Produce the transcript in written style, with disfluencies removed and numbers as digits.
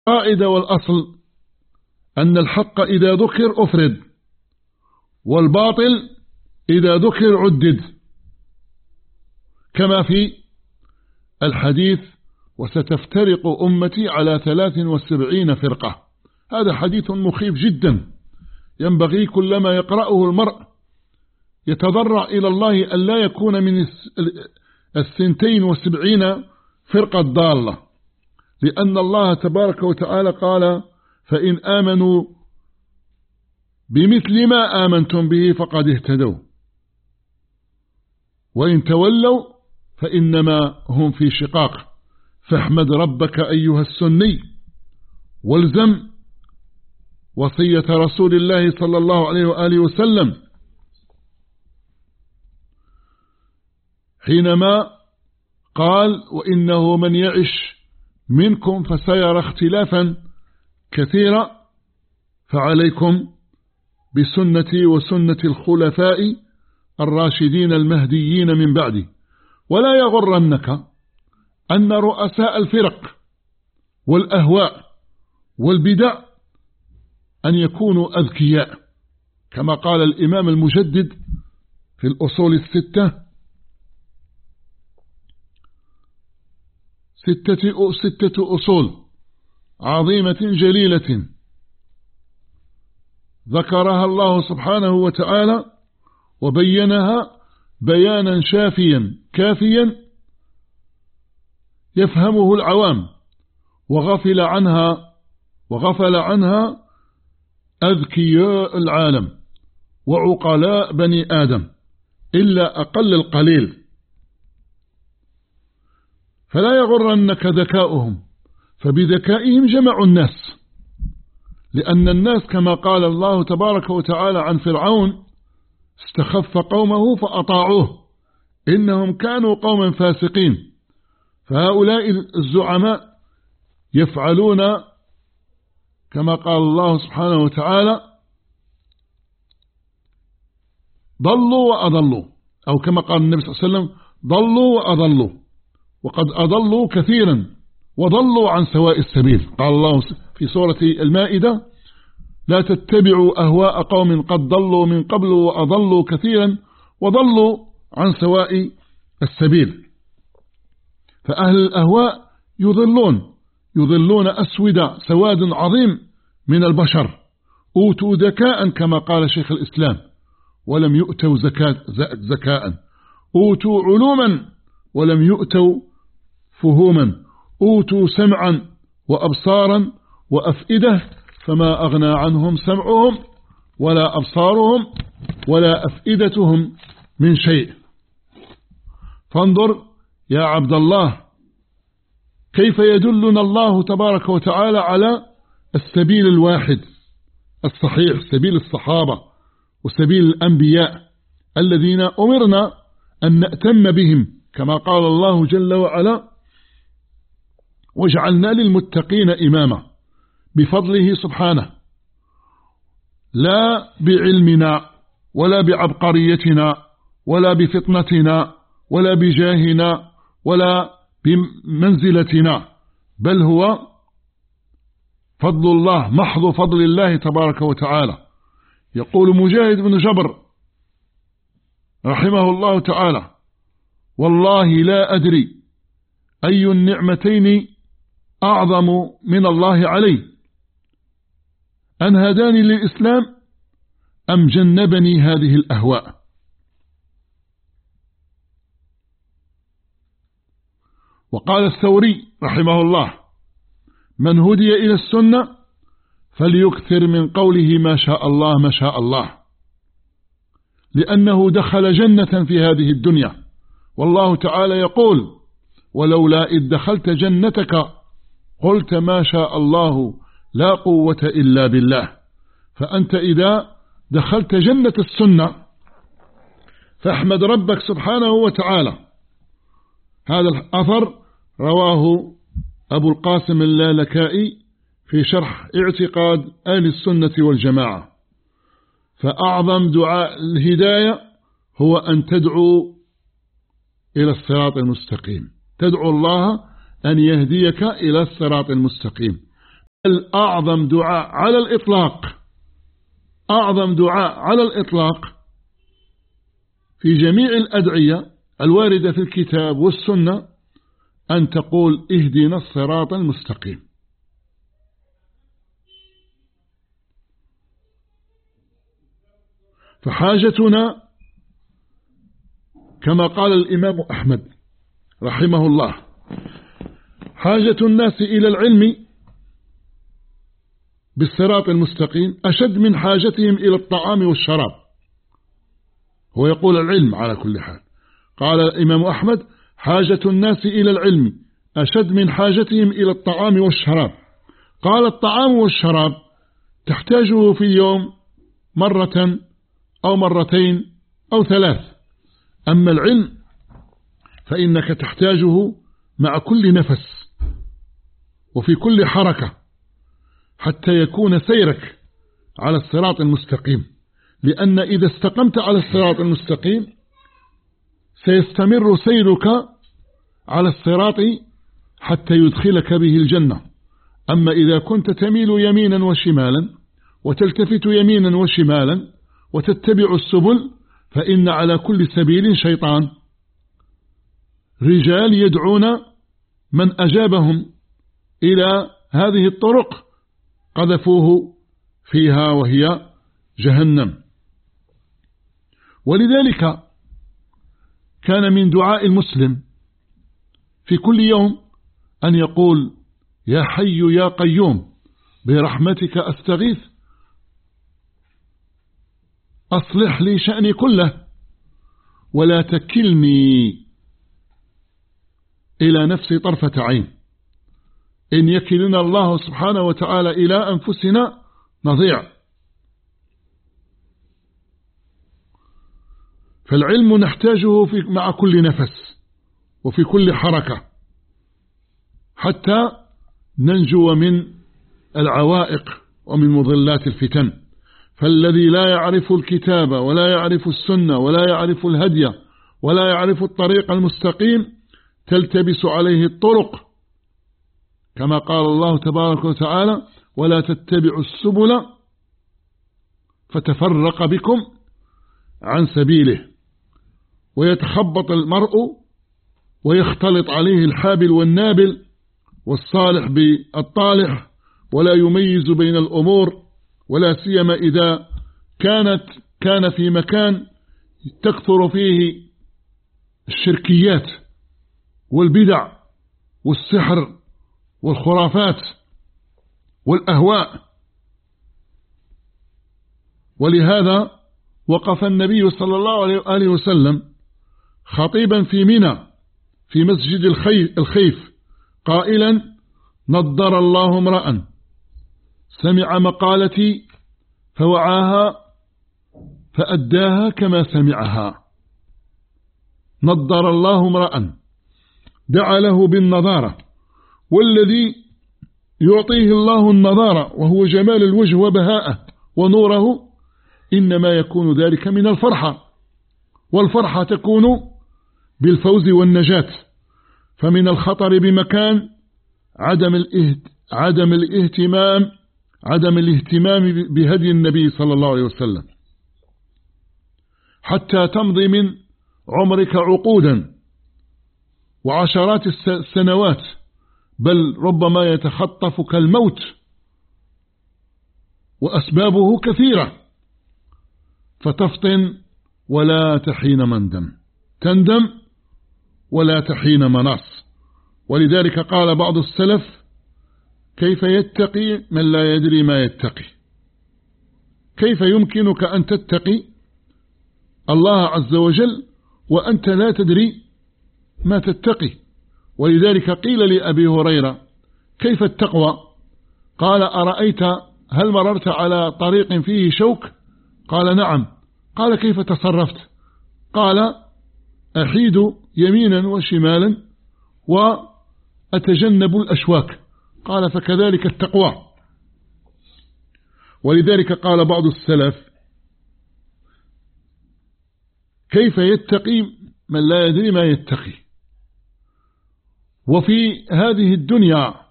القاعدة والأصل أن الحق إذا ذكر أفرد، والباطل إذا ذكر عدد، كما في الحديث: وستفترق أمتي على 73 فرقة. هذا حديث مخيف جدا، ينبغي كلما يقرأه المرء يتضرع إلى الله أن لا يكون من 72 فرقة ضالة، لأن الله تبارك وتعالى قال: فإن آمنوا بمثل ما آمنتم به فقد اهتدوا، وإن تولوا فإنما هم في شقاق. فاحمد ربك أيها السني، والزم وصية رسول الله صلى الله عليه وآله وسلم حينما قال: وإنه من يعش منكم فسيرى اختلافا كثيرا، فعليكم بسنتي وسنة الخلفاء الراشدين المهديين من بعدي. ولا يغرنك أن رؤساء الفرق والأهواء والبدع أن يكونوا أذكياء، كما قال الإمام المجدد في الأصول الستة: ستة أصول عظيمة جليلة ذكرها الله سبحانه وتعالى وبينها بيانا شافيا كافيا يفهمه العوام، وغفل عنها أذكياء العالم وعقلاء بني آدم إلا أقل القليل. فلا يغرنك ذكاؤهم، فبذكائهم جمعوا الناس، لأن الناس كما قال الله تبارك وتعالى عن فرعون: استخف قومه فأطاعوه إنهم كانوا قوما فاسقين. فهؤلاء الزعماء يفعلون كما قال الله سبحانه وتعالى: ضلوا وأضلوا، أو كما قال النبي صلى الله عليه وسلم: ضلوا وأضلوا، وقد أضلوا كثيرا وضلوا عن سواء السبيل. قال الله في سورة المائدة: لا تتبعوا أهواء قوم قد ضلوا من قبل وأضلوا كثيرا وضلوا عن سواء السبيل. فأهل الأهواء يضلون أسودا سواد عظيم من البشر، أوتوا ذكاء كما قال شيخ الإسلام ولم يؤتوا زكاء، أوتوا علوما ولم يؤتوا فهوما، أوتوا سمعا وأبصارا وأفئدة فما أغنى عنهم سمعهم ولا أبصارهم ولا أفئدتهم من شيء. فانظر يا عبد الله كيف يدلنا الله تبارك وتعالى على السبيل الواحد الصحيح، سبيل الصحابة وسبيل الأنبياء الذين أمرنا أن نأتم بهم، كما قال الله جل وعلا: وجعلنا للمتقين إماما، بفضله سبحانه، لا بعلمنا ولا بعبقريتنا ولا بفطنتنا ولا بجاهنا ولا بمنزلتنا، بل هو فضل الله، محض فضل الله تبارك وتعالى. يقول مجاهد بن جبر رحمه الله تعالى: والله لا أدري أي النعمتين أعظم من الله علي، أن هداني للإسلام أم جنبني هذه الأهواء. وقال الثوري رحمه الله: من هدي إلى السنة فليكثر من قوله ما شاء الله ما شاء الله، لأنه دخل جنة في هذه الدنيا، والله تعالى يقول: ولولا إذ دخلت جنتك قلت ما شاء الله لا قوة إلا بالله. فأنت إذا دخلت جنة السنة فاحمد ربك سبحانه وتعالى. هذا الأثر رواه أبو القاسم اللالكائي في شرح اعتقاد أهل السنة والجماعة. فأعظم دعاء الهداية هو أن تدعو إلى الصراط المستقيم، تدعو الله أن يهديك إلى الصراط المستقيم. أعظم دعاء على الإطلاق، أعظم دعاء على الإطلاق في جميع الأدعية الواردة في الكتاب والسنة أن تقول اهدنا الصراط المستقيم. فحاجتنا كما قال الإمام أحمد رحمه الله: حاجة الناس إلى العلم بالصراط المستقيم أشد من حاجتهم إلى الطعام والشراب. هو يقول العلم على كل حال. قال الإمام أحمد: حاجة الناس إلى العلم أشد من حاجتهم إلى الطعام والشراب. قال: الطعام والشراب تحتاجه في اليوم مرة أو مرتين أو ثلاث، أما العلم فإنك تحتاجه مع كل نفس وفي كل حركة حتى يكون سيرك على الصراط المستقيم، لأن إذا استقمت على الصراط المستقيم سيستمر سيرك على الصراط حتى يدخلك به الجنة. أما إذا كنت تميل يمينا وشمالا وتلتفت يمينا وشمالا وتتبع السبل فإن على كل سبيل شيطان، رجال يدعون من أجابهم إلى هذه الطرق قذفوه فيها وهي جهنم. ولذلك كان من دعاء المسلم في كل يوم أن يقول: يا حي يا قيوم برحمتك أستغيث أصلح لي شأني كله ولا تكلني إلى نفسي طرفة عين، إن يكلنا الله سبحانه وتعالى إلى أنفسنا نضيع. فالعلم نحتاجه مع كل نفس وفي كل حركة حتى ننجو من العوائق ومن مضلات الفتن. فالذي لا يعرف الكتاب ولا يعرف السنة ولا يعرف الهدي ولا يعرف الطريق المستقيم تلتبس عليه الطرق، كما قال الله تبارك وتعالى: ولا تتبعوا السبل فتفرق بكم عن سبيله. ويتخبط المرء ويختلط عليه الحابل والنابل والصالح بالطالح ولا يميز بين الأمور، ولا سيما إذا كان في مكان تكثر فيه الشركيات والبدع والسحر والخرافات والأهواء. ولهذا وقف النبي صلى الله عليه وسلم خطيبا في منى في مسجد الخيف قائلا: نضر الله امرأ سمع مقالتي فوعاها فأداها كما سمعها. نضر الله امرأ دعا له بالنضارة، والذي يعطيه الله النضارة وهو جمال الوجه وبهاءه ونوره إنما يكون ذلك من الفرحة، والفرحة تكون بالفوز والنجاة. فمن الخطر بمكان عدم الاهتمام بهدي النبي صلى الله عليه وسلم حتى تمضي من عمرك عقودا وعشرات السنوات، بل ربما يتخطفك الموت وأسبابه كثيرة، فتفطن ولا تحين مندم، تندم ولا تحين مناص. ولذلك قال بعض السلف: كيف يتقي من لا يدري ما يتقي؟ كيف يمكنك أن تتقي الله عز وجل وأنت لا تدري ما تتقي؟ ولذلك قيل لأبي هريرة: كيف التقوى؟ قال: أرأيت هل مررت على طريق فيه شوك؟ قال: نعم. قال: كيف تصرفت؟ قال: أحيد يمينا وشمالا وأتجنب الأشواك. قال: فكذلك التقوى. ولذلك قال بعض السلف: كيف يتقي من لا يدري ما يتقي؟ وفي هذه الدنيا